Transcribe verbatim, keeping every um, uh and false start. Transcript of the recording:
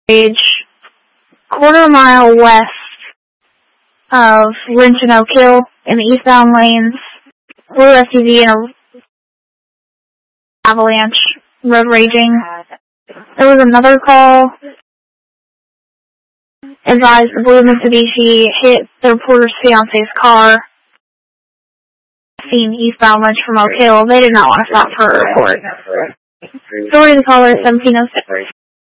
quarter mile west of Lynch and Oak Hill in the eastbound lanes. Blue S U V and a avalanche, road raging. There was another call. Advised the blue Mitsubishi hit the reporter's fiance's car. Seen eastbound Lynch from Oak Hill. They did not want to stop for a report. Story of the caller is seventeen oh six.